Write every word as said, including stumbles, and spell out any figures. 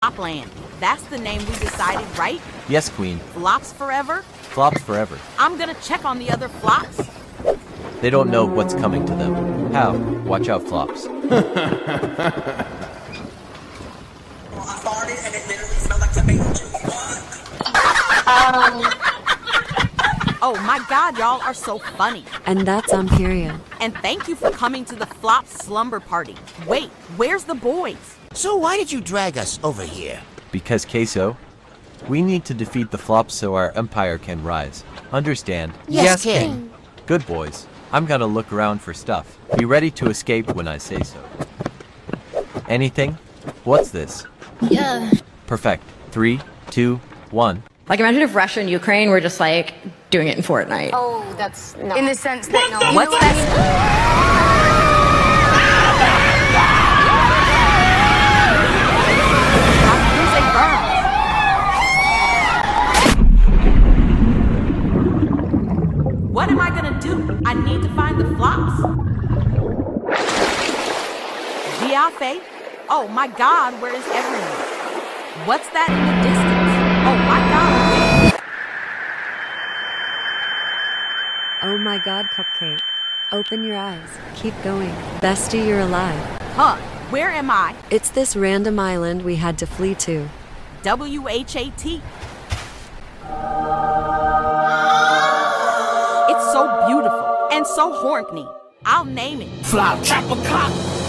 Flopland. That's the name we decided, right? Yes, Queen. Flops forever? Flops forever. I'm gonna check on the other flops. They don't know what's coming to them. How? Watch out, Flops. Well, I farted and it literally smelled like tomato juice. Um. Oh my God, y'all are so funny. And that's Amperia. And thank you for coming to the Flop slumber party. Wait, where's the boys? So why did you drag us over here? Because, Queso, we need to defeat the Flops so our empire can rise. Understand? Yes, King. Good boys. I'm gonna look around for stuff. Be ready to escape when I say so. Anything? What's this? Yeah. Perfect. Three, two, one. Like, imagine if Russia and Ukraine were just, like, doing it in Fortnite. Oh, that's not. In the sense that, no. What's that? What am I gonna do? I need to find the Flops. Giafe? Oh my God, where is everyone? What's that in the distance? Oh my God. Oh my God, Cupcake. Open your eyes. Keep going. Bestie, you're alive. Huh, where am I? It's this random island we had to flee to. W H A T. It's so beautiful and so horny. I'll name it. Flop, chop a clock.